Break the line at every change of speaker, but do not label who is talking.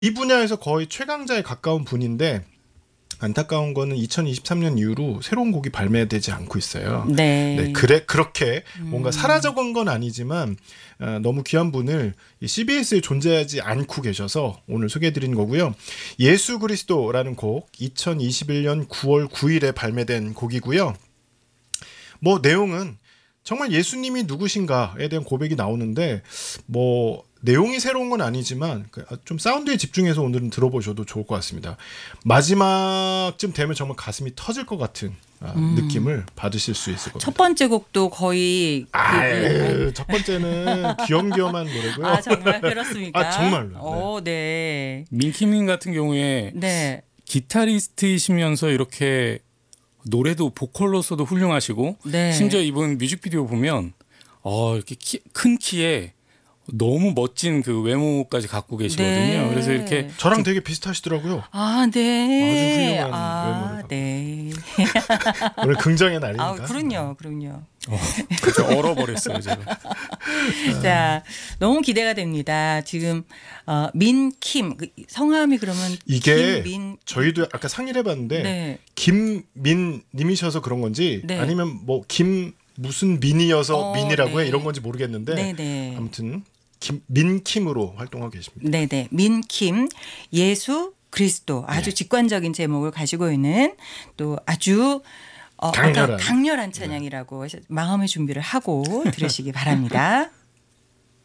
이 분야에서 거의 최강자에 가까운 분인데 안타까운 거는 2023년 이후로 새로운 곡이 발매되지 않고 있어요.
네.
그렇게 뭔가 사라져간 건 아니지만 너무 귀한 분을 CBS에 존재하지 않고 계셔서 오늘 소개해드린 거고요. 예수 그리스도라는 곡 2021년 9월 9일에 발매된 곡이고요. 뭐 내용은 정말 예수님이 누구신가에 대한 고백이 나오는데 뭐 내용이 새로운 건 아니지만 좀 사운드에 집중해서 오늘은 들어보셔도 좋을 것 같습니다. 마지막쯤 되면 정말 가슴이 터질 것 같은 느낌을 받으실 수 있을 것 같아요.
첫 번째 곡도 거의
첫 번째는 귀염귀염한 노래고요.
아 정말 그렇습니까?
정말로.
네.
민키님 같은 경우에
네.
기타리스트이시면서 이렇게 노래도 보컬로서도 훌륭하시고
네.
심지어 이번 뮤직비디오 보면 이렇게 큰 키에 너무 멋진 그 외모까지 갖고 계시거든요.
네.
그래서 이렇게
저랑 되게 비슷하시더라고요.
아, 네.
아주 훌륭한 외모를
네.
오늘 긍정의 날이니까.
아, 그럼요.
그렇죠. 얼어버렸어요, 제가.
자, 너무 기대가 됩니다. 지금 민킴 성함이 그러면
이게
김민
저희도 아까 상의를 해봤는데
네.
김민님이셔서 그런 건지
네.
아니면 뭐 김 무슨 민이어서 민이라고
네.
해 이런 건지 모르겠는데
네네.
아무튼 민킴으로 활동하고 계십니다.
네네. 민킴 예수 그리스도 아주 직관적인 제목을 가지고 있는 또 아주
강렬한.
강렬한 찬양이라고 마음의 준비를 하고 들으시기 바랍니다.